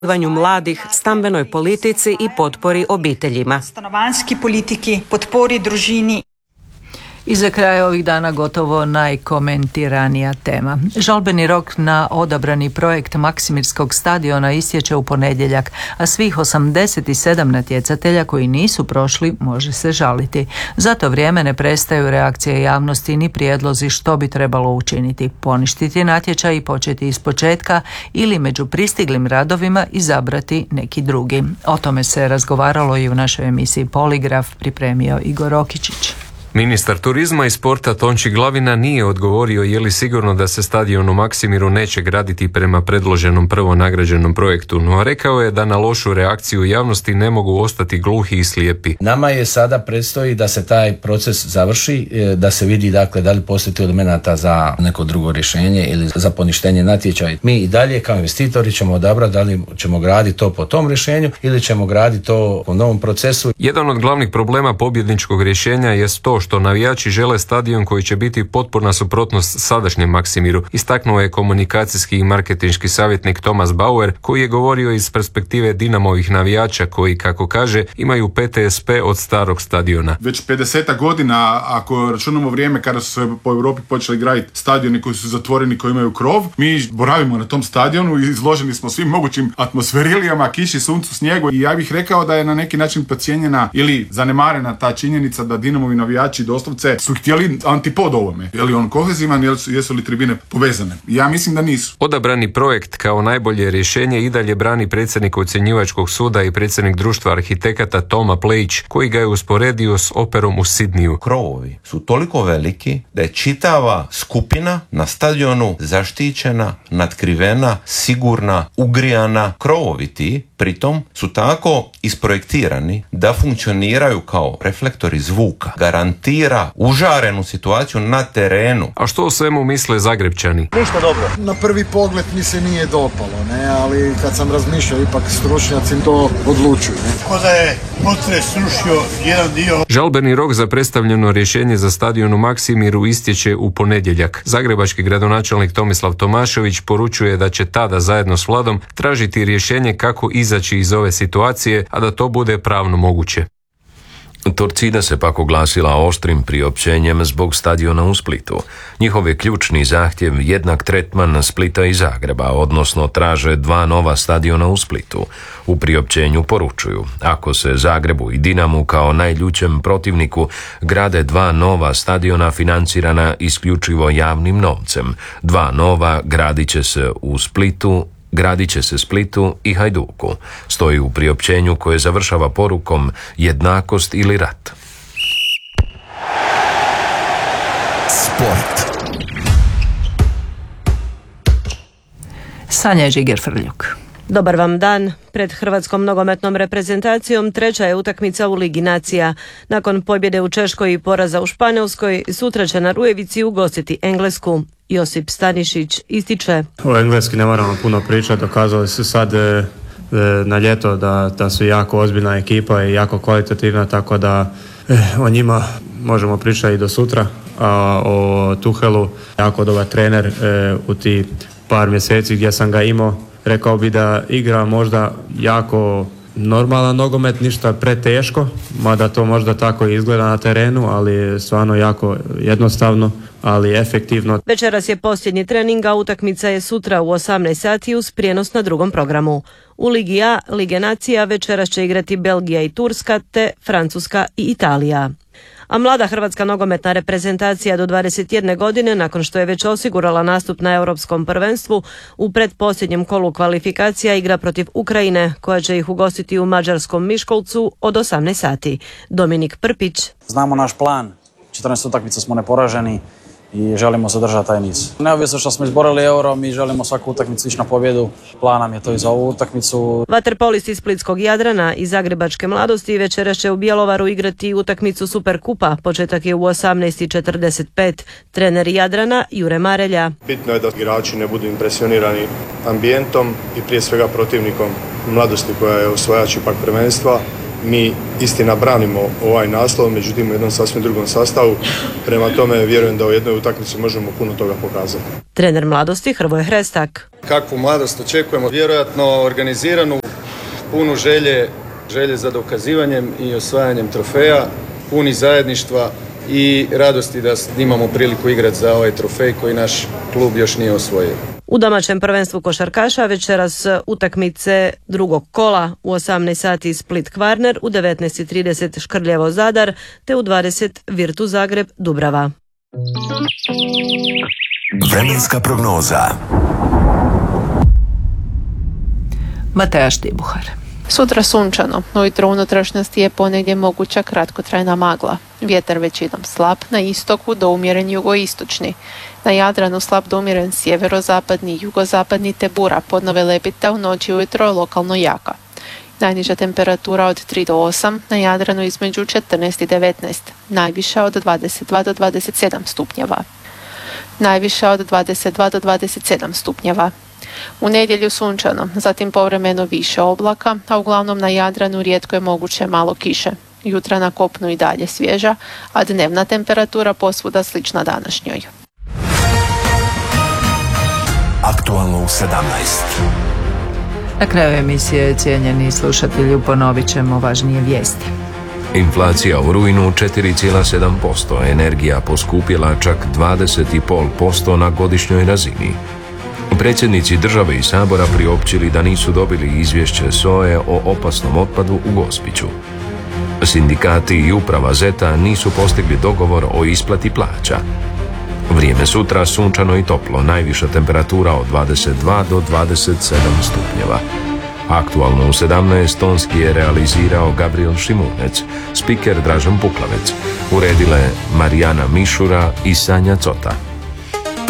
mladih, stambenoj politici i potpori obiteljima. Stanovanski politiki, potpori družini. I za kraj ovih dana gotovo najkomentiranija tema. Žalbeni rok na odabrani projekt Maksimirskog stadiona istječe u ponedjeljak, a svih 87 natjecatelja koji nisu prošli može se žaliti. Za to vrijeme ne prestaju reakcije javnosti ni prijedlozi što bi trebalo učiniti. Poništiti natječaj i početi ispočetka ili među pristiglim radovima izabrati neki drugi. O tome se razgovaralo i u našoj emisiji Poligraf, pripremio Igor Rokičić. Ministar turizma i sporta Tonči Glavina nije odgovorio je li sigurno da se stadion u Maksimiru neće graditi prema predloženom prvo nagrađenom projektu, no rekao je da na lošu reakciju javnosti ne mogu ostati gluhi i slijepi. Nama je sada predstoji da se taj proces završi, da se vidi dakle da li postoji elemenata za neko drugo rješenje ili za poništenje natječaja. Mi i dalje kao investitori ćemo odabrati da li ćemo graditi to po tom rješenju ili ćemo graditi to po novom procesu. Jedan od glavnih problema pobjedničkog rješenja je to što navijači žele stadion koji će biti potpuna suprotnost sadašnjem Maksimiru, istaknuo je komunikacijski i marketinški savjetnik Thomas Bauer, koji je govorio iz perspektive Dinamovih navijača koji, kako kaže, imaju PTSP od starog stadiona. Već 50 godina, ako računamo vrijeme kada su se po Europi počeli graditi stadioni koji su zatvoreni, koji imaju krov, mi boravimo na tom stadionu i izloženi smo svim mogućim atmosferilijama, kiši, suncu, snijegu, i ja bih rekao da je na neki način podcijenjena ili zanemarena ta činjenica da Dinamovi navijači doslovce su htjeli antipod ovome. Je li on kohezivan, jesu li tribine povezane? Ja mislim da nisu. Odabrani projekt kao najbolje rješenje i dalje brani predsjednik ocjenjivačkog suda i predsjednik društva arhitekata Toma Plejić, koji ga je usporedio s operom u Sidniju. Krovovi su toliko veliki da je čitava skupina na stadionu zaštićena, natkrivena, sigurna, ugrijana. Krovovi ti pritom su tako isprojektirani da funkcioniraju kao reflektori zvuka. Garantira užarenu situaciju na terenu. A što o svemu misle Zagrepčani? Ništa dobro. Na prvi pogled mi se nije dopalo, ali kad sam razmišljao, ipak stručnjaci to odlučuju. Ko da je potres srušio jedan dio. Žalbeni rok za predstavljeno rješenje za stadion u Maksimiru istječe u ponedjeljak. Zagrebački gradonačelnik Tomislav Tomašević poručuje da će tada zajedno s vladom tražiti rješenje kako izaći iz ove situacije, a da to bude pravno moguće. Torcida se pak oglasila oštrim priopćenjem zbog stadiona u Splitu. Njihov je ključni zahtjev jednak tretman Splita i Zagreba, odnosno traže 2 nova stadiona u Splitu. U priopćenju poručuju, ako se Zagrebu i Dinamu kao najljućem protivniku grade 2 nova stadiona financirana isključivo javnim novcem, 2 nova gradit će se Splitu i Hajduku. Stoji u priopćenju koje završava porukom jednakost ili rat. Sport. Sanja Žiger-Frljuk. Dobar vam dan. Pred hrvatskom nogometnom reprezentacijom treća je utakmica u Ligi nacija. Nakon pobjede u Češkoj i poraza u Španjolskoj, sutra će na Rujevici ugostiti Englesku. Josip Stanišić ističe. O Engleski ne moramo puno pričati, dokazali su sad na ljeto da su jako ozbiljna ekipa i jako kvalitativna, tako da o njima možemo pričati i do sutra. A o Tuhelu, jako dobar trener u ti par mjeseci gdje sam ga imao. Rekao bi da igra možda jako normalan nogomet, ništa preteško, mada to možda tako izgleda na terenu, ali stvarno jako jednostavno, ali efektivno. Večeras je posljednji trening, a utakmica je sutra u 18 sati uz prijenos na drugom programu. U Ligi A, Lige nacija, večeras će igrati Belgija i Turska, te Francuska i Italija. A mlada hrvatska nogometna reprezentacija do 21 godine, nakon što je već osigurala nastup na Europskom prvenstvu, u predposljednjem kolu kvalifikacija igra protiv Ukrajine, koja će ih ugostiti u mađarskom Miškolcu od 18 sati. Dominik Prpić. Znamo naš plan, 14 utakmica smo neporaženi i želimo zadržati taj niz. Neovisno što smo izborili euro, mi želimo svaku utakmicu ići na pobjedu. Plan nam je to i za ovu utakmicu. Vaterpolisti Splitskog Jadrana i Zagrebačke mladosti večeras će u Bjelovaru igrati utakmicu Superkupa. Početak je u 18:45. Trener Jadrana Jure Marelja. Bitno je da igrači ne budu impresionirani ambijentom i prije svega protivnikom Mladosti koja je osvajač ipak prvenstva. mi istina branimo ovaj naslov, međutim u jednom sasvim drugom sastavu. Prema tome vjerujem da u jednoj utakmici možemo puno toga pokazati. Trener mladosti Hrvoje Hrestak. Kakvu mladost očekujemo? Vjerojatno organiziranu, punu želje za dokazivanjem i osvajanjem trofeja, puni zajedništva i radosti da imamo priliku igrati za ovaj trofej koji naš klub još nije osvojio. U domaćem prvenstvu košarkaša večeras utakmice drugog kola u 18 sati Split Kvarner, u 19:30 Škrljevo Zadar te u 20 Virtus Zagreb Dubrava. Vremenska prognoza. Mateja Štibuhar. Sutra sunčano, ujutro u unutrašnjosti je ponegdje moguća kratkotrajna magla. Vjetar većinom slab, na istoku do umjeren jugoistočni. Na Jadranu slab do umjeren sjeverozapadni i jugozapadni te bura, podnove lebita, u noći ujutro lokalno jaka. Najniža temperatura od 3 do 8, na Jadranu između 14 i 19, najviša od 22 do 27 stupnjeva. Najviša od 22 do 27 stupnjeva. U nedjelju sunčano, zatim povremeno više oblaka, a uglavnom na Jadranu rijetko je moguće malo kiše. Jutra na kopnu i dalje svježa, a dnevna temperatura posvuda slična današnjoj. Aktualno u 17. Na kraju emisije, cijenjeni slušatelji, ponovit ćemo važnije vijesti. Inflacija u rujnu 4,7%, energija poskupjela čak 20,5% na godišnjoj razini. Predsjednici države i Sabora priopćili da nisu dobili izvješće SOA-e o opasnom otpadu u Gospiću. Sindikati i uprava ZET-a nisu postigli dogovor o isplati plaća. Vrijeme sutra sunčano i toplo, najviša temperatura od 22 do 27 stupnjeva. Aktualno u 17 tonski je realizirao Gabriel Šimunec, spiker Dražen Puklavec, uredile Marijana Mišura i Sanja Cota.